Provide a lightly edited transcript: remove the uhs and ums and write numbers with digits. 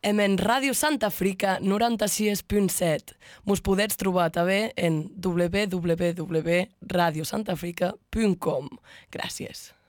en Ràdio Santa Africa 96.7. Mos podets trobar també en www.radiosantafrica.com. Gràcies.